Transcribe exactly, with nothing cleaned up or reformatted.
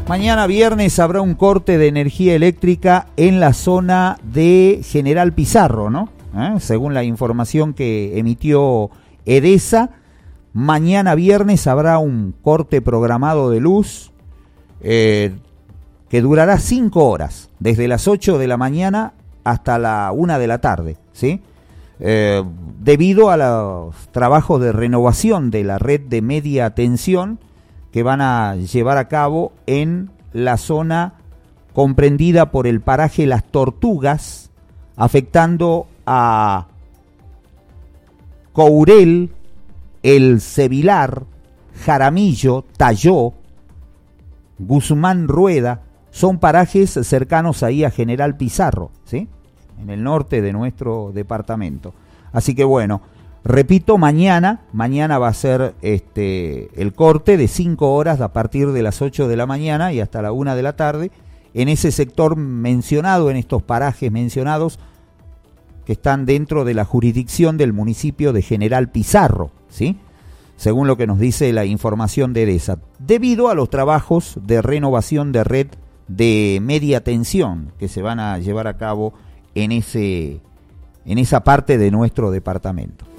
Mañana viernes habrá un corte de energía eléctrica en la zona de General Pizarro, ¿no? ¿Eh? Según la información que emitió Edesa, mañana viernes habrá un corte programado de luz eh, que durará cinco horas, desde las ocho de la mañana hasta la una de la tarde, ¿sí? Eh, debido a los trabajos de renovación de la red de media tensión que van a llevar a cabo en la zona comprendida por el paraje Las Tortugas, afectando a Courel, El Sevilar, Jaramillo, Talló, Guzmán Rueda. Son parajes cercanos ahí a General Pizarro, ¿sí? En el norte de nuestro departamento. Así que bueno, repito, mañana, mañana va a ser este el corte de cinco horas a partir de las ocho de la mañana y hasta la una de la tarde, en ese sector mencionado, en estos parajes mencionados, que están dentro de la jurisdicción del municipio de General Pizarro, ¿sí? Según lo que nos dice la información de Edesa, debido a los trabajos de renovación de red de media tensión que se van a llevar a cabo en ese en esa parte de nuestro departamento.